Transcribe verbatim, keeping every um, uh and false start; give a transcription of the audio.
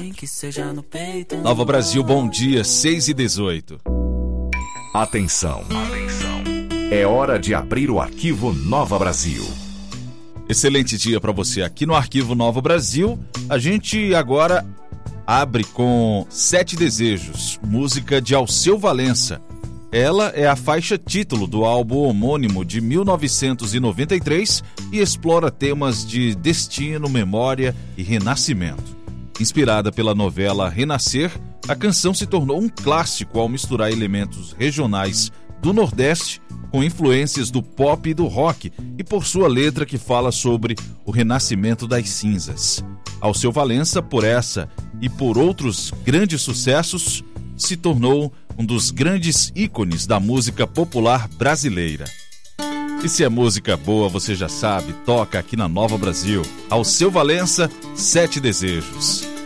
nem que seja no peito. Nova Brasil, bom dia, seis e dezoito. Atenção, atenção. É hora de abrir o arquivo Nova Brasil. Excelente dia para você aqui no Arquivo Nova Brasil. A gente agora abre com Sete Desejos, música de Alceu Valença. Ela é a faixa título do álbum homônimo de mil novecentos e noventa e três e explora temas de destino, memória e renascimento. Inspirada pela novela Renascer, a canção se tornou um clássico ao misturar elementos regionais do Nordeste com influências do pop e do rock e por sua letra que fala sobre o renascimento das cinzas. Alceu Valença, por essa e por outros grandes sucessos, se tornou um dos grandes ícones da música popular brasileira. E se é música boa, você já sabe, toca aqui na Nova Brasil. Alceu Valença, Sete Desejos.